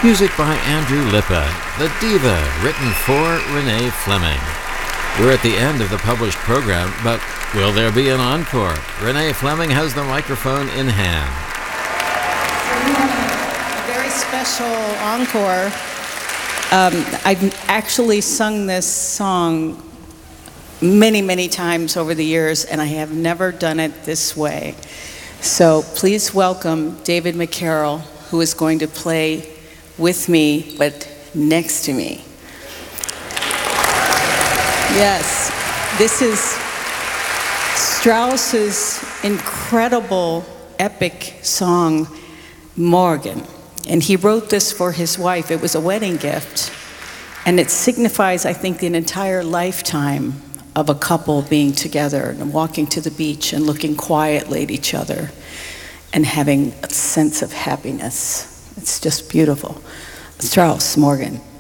Music by Andrew Lippa, The Diva, written for Renee Fleming. We're at the end of the published program, but will there be an encore? Renee Fleming has the microphone in hand. We have a very special encore. I've actually sung this song many, many times over the years, and I have never done it this way. So please welcome David McCarroll, who is going to play with me, but next to me. Yes, this is Strauss's incredible epic song, Morgen. And he wrote this for his wife. It was a wedding gift. And it signifies, I think, an entire lifetime of a couple being together and walking to the beach and looking quietly at each other and having a sense of happiness. It's just beautiful. Strauss, Morgen.